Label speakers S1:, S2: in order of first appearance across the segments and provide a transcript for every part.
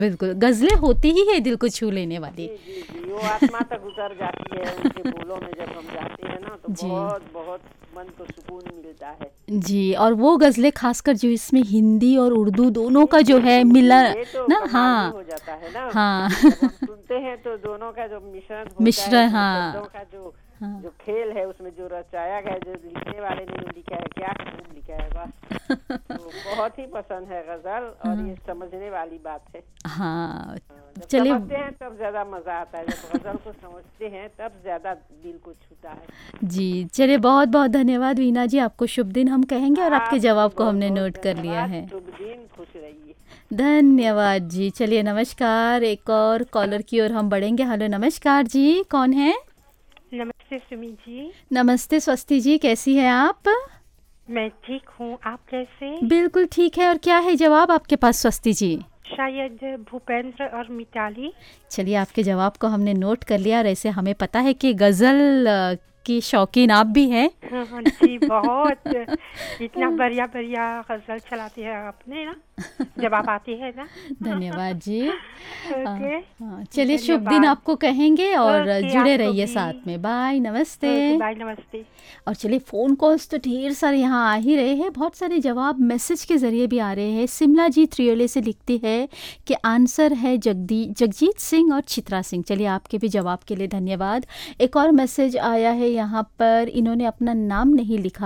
S1: बिल्कुल, गज़लें होती ही है दिल को छू लेने वाली।
S2: जी, जी, जी, वो आत्मा तक उतर जाती है उनके बोलों में जब हम जाते हैं ना, तो
S1: जी।
S2: बहुत बहुत मन को सुकून मिलता है।
S1: जी, और वो गज़लें ख़ासकर जो इसमें हिंदी और उर्दू दोनों
S2: जी,
S1: का जो
S2: जी,
S1: है
S2: जी, जी,
S1: मिला
S2: ये तो
S1: ना।
S2: कमाल ही
S1: हाँ,
S2: हो जाता है ना।
S1: हाँ।
S2: जब हम सुनते हैं तो दोनों का जो मिश्रण होता है,
S1: मिश्रण,
S2: जो शब्दों
S1: हाँ,
S2: का जो
S1: हाँ।
S2: जो खेल है, उसमें जो रचाया गया, जो लिखने वाले ने जो लिखा है, क्या खूब लिखा है, वाह! तो बहुत ही पसंद है गज़ल, और ये
S1: हाँ,
S2: समझने वाली बात है।
S1: हाँ।
S2: हाँ, जब
S1: चलिए।
S2: समझते हैं तब ज़्यादा मज़ा आता है, जब गज़ल को समझते हैं तब ज़्यादा दिल को छूता है।
S1: जी, चलिए बहुत-बहुत धन्यवाद वीना जी, आपको शुभ दिन हम कहेंगे और आपके
S2: आपको भी
S1: जवाब को
S2: बहुत
S1: हमने
S2: बहुत
S1: नोट कर लिया
S2: धन्यवाद,
S1: है।
S2: शुभ दिन, खुश रहिए।
S1: धन्यवाद जी। चलिए नमस्कार, एक और कॉलर की ओर हम बढ़ेंगे। हेलो नमस्कार जी, कौन है?
S3: नमस्ते सुमी जी।
S1: नमस्ते स्वस्ति जी, कैसी हैं आप?
S3: मैं ठीक हूँ, आप कैसे?
S1: बिल्कुल ठीक है, और क्या है जवाब आपके पास स्वस्ति जी?
S3: शायद भूपेंद्र और मिताली।
S1: चलिए आपके जवाब को हमने नोट कर लिया, और ऐसे हमें पता है कि गज़ल की शौकीन आप भी हैं।
S3: हाँ हाँ जी, बहुत। इतना बढ़िया बढ़िया गजल चलाती है आपने ना, जब आप आती है ना।
S1: धन्यवाद जी।
S3: ओके,
S1: हाँ, चलिए शुभ दिन
S3: धन्यवाद।
S1: आपको कहेंगे, और
S3: ओके,
S1: जुड़े
S3: आपको
S1: रहिए
S3: भी।
S1: साथ में। बाय, नमस्ते।
S3: ओके, बाय, नमस्ते।
S1: और चलिए फ़ोन कॉल्स तो ढेर सारे यहाँ आ ही रहे हैं, बहुत सारे जवाब मैसेज के ज़रिए भी आ रहे हैं। सिमला जी त्रियोले से लिखती है कि आंसर है जगजीत सिंह और चित्रा सिंह। चलिए आपके भी जवाब के लिए धन्यवाद। एक और मैसेज आया है यहाँ पर, इन्होंने अपना नाम नहीं लिखा,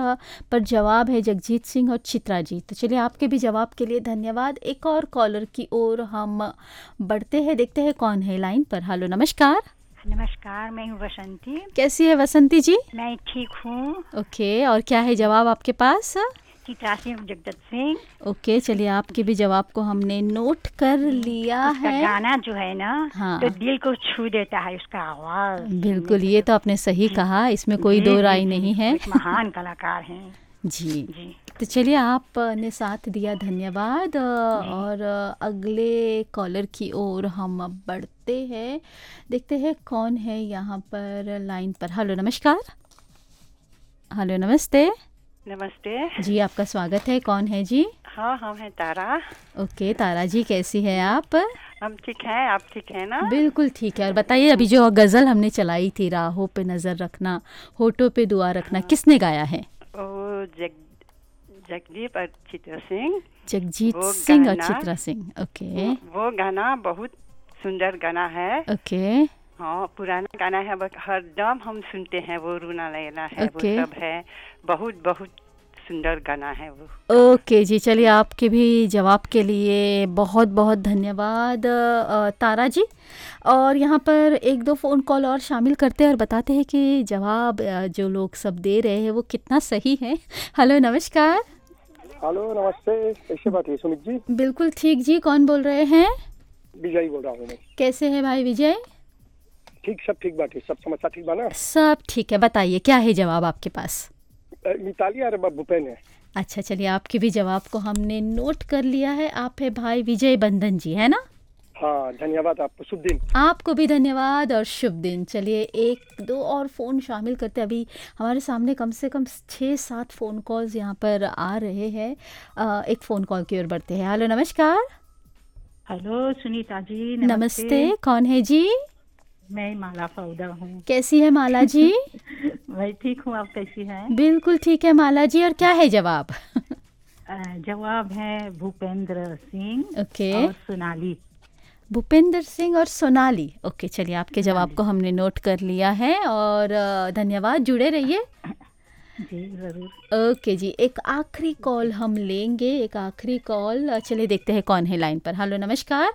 S1: पर जवाब है जगजीत सिंह और चित्रा जी। तो चलिए आपके भी जवाब के लिए धन्यवाद। एक और कॉलर की ओर हम बढ़ते हैं, देखते हैं कौन है लाइन पर। हेलो नमस्कार।
S4: नमस्कार, मैं हूँ बसंती।
S1: कैसी है वसंती जी?
S4: मैं ठीक हूँ।
S1: ओके, और क्या है जवाब आपके पास?
S4: चित्रा सिंह, जगदत्त सिंह।
S1: ओके, चलिए आपके भी जवाब को हमने नोट कर लिया
S4: उसका
S1: है।
S4: गाना जो है ना,
S1: हाँ,
S4: तो दिल को छू देता है उसका आवाज।
S1: बिल्कुल, ये तो आपने सही
S4: जी,
S1: कहा, इसमें कोई
S4: जी,
S1: दो
S4: जी,
S1: राय
S4: जी,
S1: नहीं
S4: वो
S1: है।
S4: एक महान कलाकार हैं।
S1: जी,
S4: जी
S1: तो चलिए आपने साथ दिया, धन्यवाद।
S4: जी।
S1: और अगले कॉलर की ओर हम अब बढ़ते हैं, देखते हैं कौन है यहाँ पर लाइन पर। हेलो नमस्कार। हेलो नमस्ते।
S2: नमस्ते।
S1: जी, आपका स्वागत है, कौन है जी?
S2: हाँ, हम हैं तारा।
S1: ओके, तारा जी कैसी है आप?
S2: हम ठीक हैं, आप ठीक हैं ना?
S1: बिल्कुल ठीक है, और बताइए अभी जो गज़ल हमने चलाई थी, राहों पे नज़र रखना, होठों पे दुआ रखना,
S2: हाँ,
S1: किसने गाया है?
S2: वो जगदीप और चित्रा सिंह।
S1: जगजीत
S2: वो
S1: सिंह और
S2: गाना
S1: चित्रा सिंह। ओके।
S2: वो गाना बहुत सुंदर गाना है।
S1: ओके।
S2: हाँ, पुराना गाना है, बट हरदम हम सुनते हैं। वो रूना लैला है, वो
S1: ओके।
S2: सब है, बहुत बहुत सुंदर गाना है वो।
S1: ओके जी, चलिए आपके भी जवाब के लिए बहुत बहुत धन्यवाद तारा जी। और यहाँ पर एक दो फ़ोन कॉल और शामिल करते हैं और बताते हैं कि जवाब जो लोग सब दे रहे हैं वो कितना सही है। हेलो नमस्कार।
S5: हेलो नमस्ते, कैसे बात है सुमित जी?
S1: बिल्कुल ठीक जी, कौन बोल रहे हैं?
S5: विजय बोल रहा हूँ मैं।
S1: कैसे हैं भाई विजय?
S5: ठीक, सब ठीक बात है, सब समस्या ठीक बा ना?
S1: सब ठीक है, बताइए क्या है जवाब आपके पास?
S5: मिताली और भूपेन है।
S1: अच्छा, चलिए आपके भी जवाब को हमने नोट कर लिया है। आप है भाई विजय बंधन जी, है ना?
S5: हाँ, धन्यवाद आपको, शुभ दिन।
S1: आपको भी धन्यवाद और शुभ दिन। चलिए एक दो और फ़ोन शामिल करते हैं, अभी हमारे सामने कम से कम 6-7 फ़ोन कॉल्स यहाँ पर आ रहे हैं। एक फ़ोन कॉल की ओर बढ़ते हैं। हेलो नमस्कार।
S4: हेलो सुनीता जी,
S1: नमस्ते, कौन है जी?
S4: मैं माला फौदा हूँ।
S1: कैसी है माला जी?
S4: मैं ठीक हूँ, आप कैसी हैं?
S1: बिल्कुल ठीक है माला जी, और क्या है जवाब?
S4: जवाब है भूपेंद्र सिंह
S1: ओके।
S4: और सोनाली।
S1: भूपेंद्र सिंह और सोनाली। ओके, चलिए आपके जवाब
S4: सोनाली
S1: को हमने नोट कर लिया है, और धन्यवाद, जुड़े रहिए।
S4: जी जरूर।
S1: ओके जी, एक आखिरी कॉल हम लेंगे, एक आखिरी कॉल। चलिए देखते हैं कौन है लाइन पर। हेलो नमस्कार।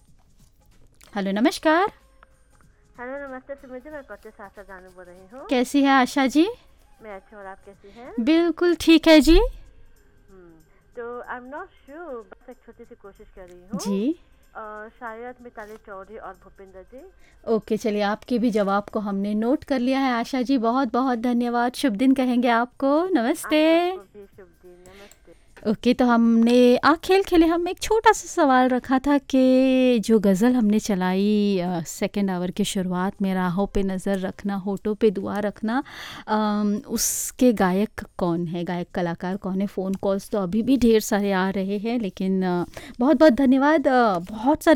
S1: हेलो नमस्कार।
S6: हेलो नमस्ते सुमित जी, मैं पति सासा जानू बोल रही हूँ।
S1: कैसी है आशा जी?
S6: मैं अच्छी, और आप कैसी हैं?
S1: बिल्कुल ठीक है जी।
S6: तो आई एम नॉट श्योर, बस एक छोटी सी कोशिश कर रही हूँ।
S1: जी।
S6: शायद मिताली चौधरी और भूपेंद्र जी।
S1: ओके, चलिए आपके भी जवाब को हमने नोट कर लिया है आशा जी, बहुत बहुत धन्यवाद। शुभ दिन कहेंगे आपको। नमस्ते।
S6: आपको भी शुभ दिन, नमस्ते।
S1: ओके, तो हमने खेल खेले हम एक छोटा सा सवाल रखा था कि जो गज़ल हमने चलाई सेकंड आवर के शुरुआत में, राहों पे नज़र रखना, होठों पे दुआ रखना, उसके गायक कौन है, गायक कलाकार कौन है? फ़ोन कॉल्स तो अभी भी ढेर सारे आ रहे हैं, लेकिन बहुत बहुत धन्यवाद। बहुत सारे